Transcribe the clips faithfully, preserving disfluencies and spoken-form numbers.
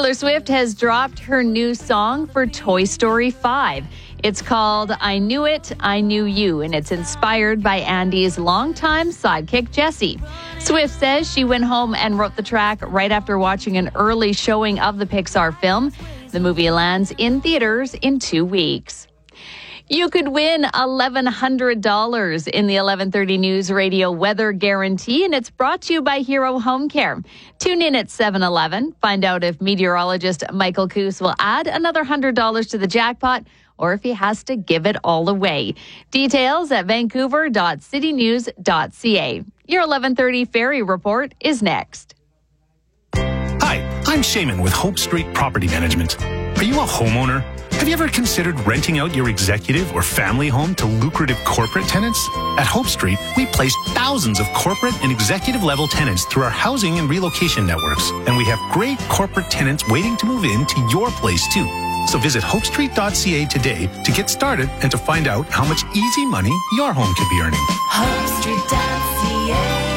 Taylor Swift has dropped her new song for Toy Story five. It's called I Knew It, I Knew You, and it's inspired by Andy's longtime sidekick, Jessie. Swift says she went home and wrote the track right after watching an early showing of the Pixar film. The movie lands in theaters in two weeks. You could win eleven hundred dollars in the eleven thirty News Radio Weather Guarantee, and it's brought to you by Hero Home Care. Tune in at seven eleven. Find out if meteorologist Michael Coos will add another one hundred dollars to the jackpot or if he has to give it all away. Details at vancouver dot city news dot c a. Your eleven thirty Ferry Report is next. Hi, I'm Shaman with Hope Street Property Management. Are you a homeowner? Have you ever considered renting out your executive or family home to lucrative corporate tenants? At Hope Street, we place thousands of corporate and executive level tenants through our housing and relocation networks. And we have great corporate tenants waiting to move in to your place too. So visit hope street dot c a today to get started and to find out how much easy money your home could be earning. hope street dot c a.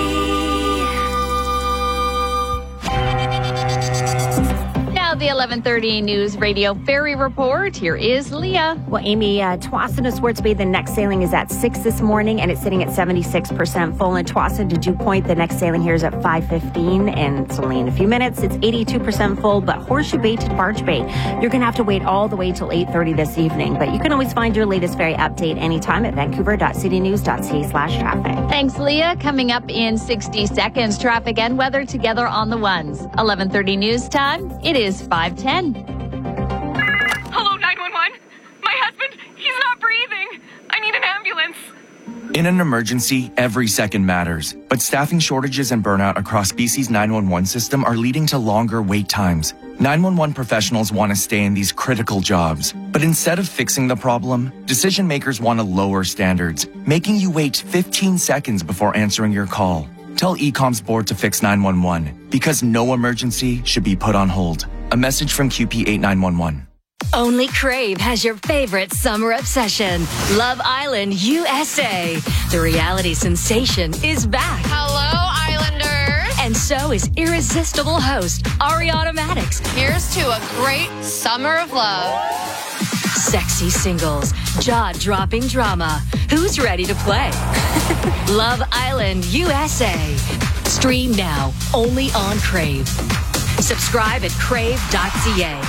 The eleven thirty News Radio Ferry Report. Here is Leah. Well, Amy, uh, Tsawwassen to Swartz Bay, the next sailing is at six this morning, and it's sitting at seventy-six percent full. In Tsawwassen to Dew Point, the next sailing here is at five fifteen, and it's only in a few minutes. It's eighty-two percent full, but Horseshoe Bay to Barge Bay, you're going to have to wait all the way till eight thirty this evening. But you can always find your latest ferry update anytime at vancouver dot city news dot c a slash traffic. Thanks, Leah. Coming up in sixty seconds, traffic and weather together on the ones. eleven thirty News Time. It is five ten. Hello, nine one one. My husband, he's not breathing. I need an ambulance. In an emergency, every second matters. But staffing shortages and burnout across B C's nine one one system are leading to longer wait times. nine one one professionals want to stay in these critical jobs. But instead of fixing the problem, decision makers want to lower standards, making you wait fifteen seconds before answering your call. Tell E COM's board to fix nine one one, because no emergency should be put on hold. A message from Q P eight nine one one. Only Crave has your favorite summer obsession, Love Island U S A. The reality sensation is back. Hello, Islanders. And so is irresistible host Ariana Maddox. Here's to a great summer of love. Sexy singles, jaw-dropping drama. Who's ready to play? Love Island U S A. Stream now, only on Crave. Subscribe at crave dot c a.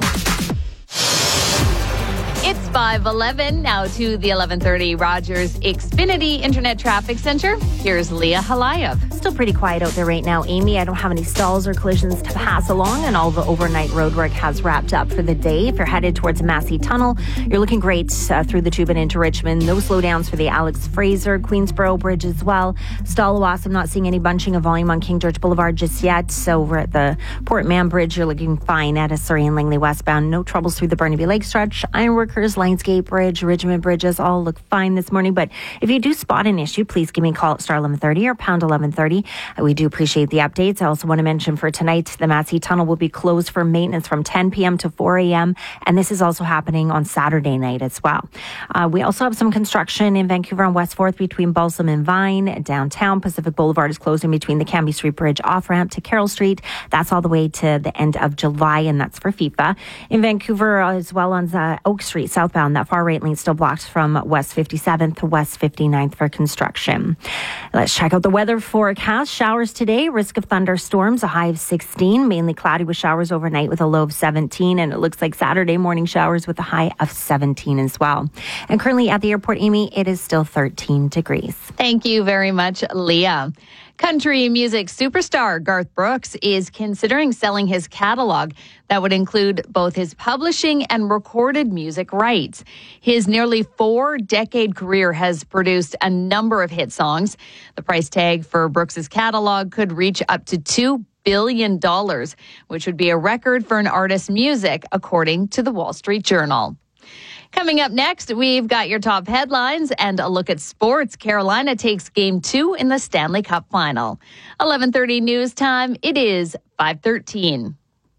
It's five eleven. Now to the eleven thirty Rogers Xfinity Internet Traffic Center. Here's Leah Halayev. Still pretty quiet out there right now, Amy. I don't have any stalls or collisions to pass along, and all the overnight roadwork has wrapped up for the day. If you're headed towards the Massey Tunnel, you're looking great uh, through the tube and into Richmond. No slowdowns for the Alex Fraser, Queensboro Bridge as well. Stallwass, I'm not seeing any bunching of volume on King George Boulevard just yet. So over at the Port Mann Bridge, you're looking fine at a Surrey and Langley westbound. No troubles through the Burnaby Lake stretch. Ironworkers, Lionsgate Bridge, Richmond Bridges all look fine this morning. But if you do spot an issue, please give me a call at star eleven thirty or pound eleven thirty. We do appreciate the updates. I also want to mention for tonight, the Massey Tunnel will be closed for maintenance from ten p.m. to four a.m. And this is also happening on Saturday night as well. Uh, we also have some construction in Vancouver on West fourth between Balsam and Vine. Downtown Pacific Boulevard is closed in between the Cambie Street Bridge off-ramp to Carroll Street. That's all the way to the end of July, and that's for FIFA. In Vancouver as well on uh, Oak Street southbound, that far right lane still blocked from West fifty-seventh to West fifty-ninth for construction. Let's check out the weather forecast. Showers today, risk of thunderstorms, a high of sixteen, mainly cloudy with showers overnight with a low of seventeen, and it looks like Saturday morning showers with a high of seventeen as well. And currently at the airport, Amy, it is still thirteen degrees. Thank you very much, Leah. Country music superstar Garth Brooks is considering selling his catalog. That would include both his publishing and recorded music rights. His nearly four-decade career has produced a number of hit songs. The price tag for Brooks's catalog could reach up to two billion dollars, which would be a record for an artist's music, according to the Wall Street Journal. Coming up next, we've got your top headlines and a look at sports. Carolina takes game two in the Stanley Cup final. eleven thirty News Time. It is five thirteen.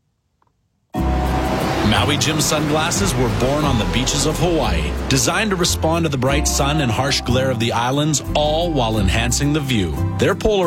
Maui Jim sunglasses were born on the beaches of Hawaii, designed to respond to the bright sun and harsh glare of the islands, all while enhancing the view. Their polar